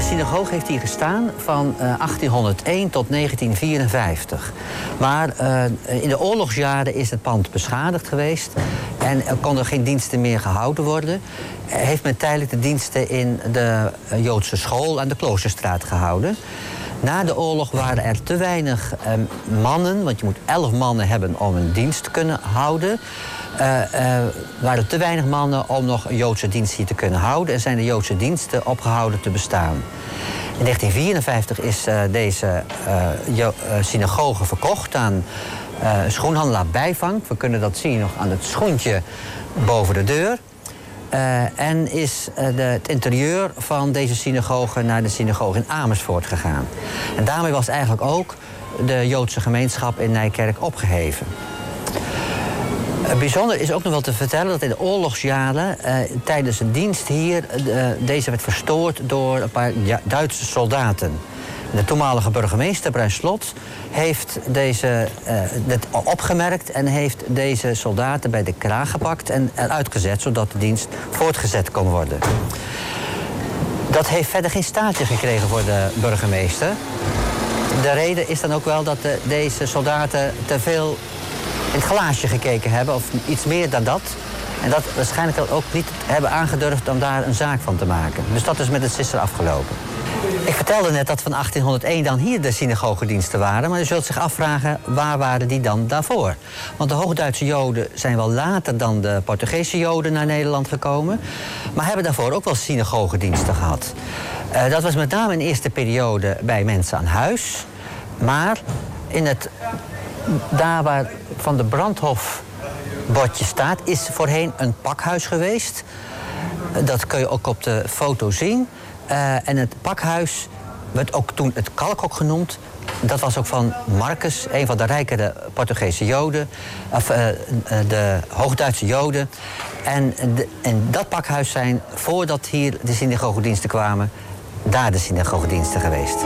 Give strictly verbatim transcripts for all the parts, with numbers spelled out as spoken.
synagoge heeft hier gestaan van uh, achttienhonderdéén tot negentien vierenvijftig. Maar uh, in de oorlogsjaren is het pand beschadigd geweest en er konden geen diensten meer gehouden worden. Heeft men tijdelijk de diensten in de uh, Joodse school aan de Kloosterstraat gehouden. Na de oorlog waren er te weinig uh, mannen, want je moet elf mannen hebben om een dienst te kunnen houden. Uh, uh, waren er te weinig mannen om nog een Joodse dienst hier te kunnen houden en zijn de Joodse diensten opgehouden te bestaan. In negentien vierenvijftig is uh, deze uh, jo- uh, synagoge verkocht aan uh, schoenhandelaar Bijvank. We kunnen dat zien nog aan het schoentje boven de deur. Uh, en is uh, de, het interieur van deze synagoge naar de synagoge in Amersfoort gegaan. En daarmee was eigenlijk ook de Joodse gemeenschap in Nijkerk opgeheven. Uh, bijzonder is ook nog wel te vertellen dat in de oorlogsjaren uh, tijdens een dienst hier uh, deze werd verstoord door een paar ja, Duitse soldaten. De toenmalige burgemeester Bruin Slot heeft deze uh, dit opgemerkt en heeft deze soldaten bij de kraag gepakt en eruit gezet, zodat de dienst voortgezet kon worden. Dat heeft verder geen staartje gekregen voor de burgemeester. De reden is dan ook wel dat de, deze soldaten te veel in het glaasje gekeken hebben, of iets meer dan dat. En dat waarschijnlijk ook niet hebben aangedurfd om daar een zaak van te maken. Dus dat is met het Sisser afgelopen. Ik vertelde net dat van achttienhonderdéén dan hier de synagogediensten waren. Maar u zult zich afvragen, waar waren die dan daarvoor? Want de Hoogduitse Joden zijn wel later dan de Portugese Joden naar Nederland gekomen. Maar hebben daarvoor ook wel synagogediensten gehad. Uh, dat was met name in de eerste periode bij mensen aan huis. Maar in het, daar waar van de Brandhof bordje staat, is voorheen een pakhuis geweest. Dat kun je ook op de foto zien. Uh, en het pakhuis werd ook toen het Kalkhok genoemd. Dat was ook van Marcus, een van de rijkere Portugese Joden. Of uh, de Hoogduitse Joden. En de, in dat pakhuis zijn, voordat hier de synagogediensten kwamen, daar de synagogediensten geweest.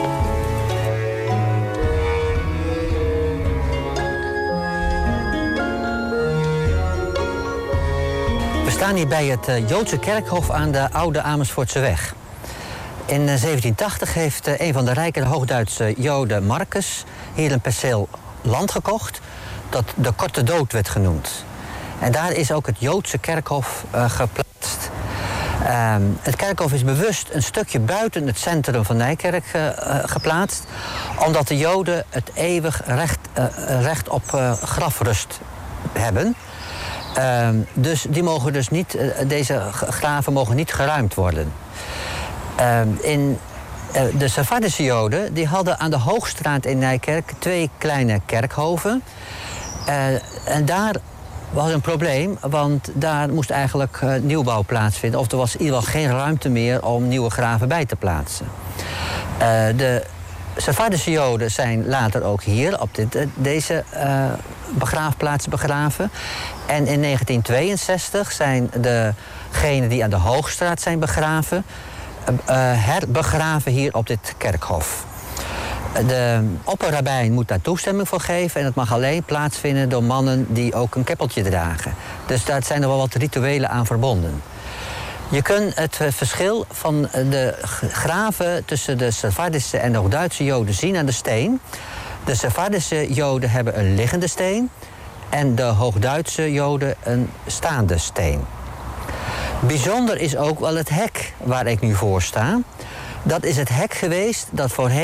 We staan hier bij het uh, Joodse kerkhof aan de Oude Amersfoortseweg. In zeventien tachtig heeft uh, een van de rijkere Hoogduitse Joden, Marcus, hier een perceel land gekocht dat de Korte Dood werd genoemd. En daar is ook het Joodse kerkhof uh, geplaatst. Uh, het kerkhof is bewust een stukje buiten het centrum van Nijkerk uh, uh, geplaatst, omdat de Joden het eeuwig recht, uh, recht op uh, grafrust hebben. Uh, dus die mogen dus niet, uh, deze graven mogen niet geruimd worden. Uh, in, uh, de Sephardische Joden die hadden aan de Hoogstraat in Nijkerk twee kleine kerkhoven. Uh, en daar was een probleem, want daar moest eigenlijk uh, nieuwbouw plaatsvinden. Of er was in ieder geval geen ruimte meer om nieuwe graven bij te plaatsen. Uh, de Sephardische Joden zijn later ook hier op dit, uh, deze uh, begraafplaats begraven. En in negentien tweeënzestig zijn degenen die aan de Hoogstraat zijn begraven, Uh, herbegraven hier op dit kerkhof. De opperrabijn moet daar toestemming voor geven en het mag alleen plaatsvinden door mannen die ook een keppeltje dragen. Dus daar zijn er wel wat rituelen aan verbonden. Je kunt het verschil van de graven tussen de Sephardische en de Hoogduitse Joden zien aan de steen. De Sephardische Joden hebben een liggende steen en de Hoogduitse Joden een staande steen. Bijzonder is ook wel het hek waar ik nu voor sta. Dat is het hek geweest dat voorheen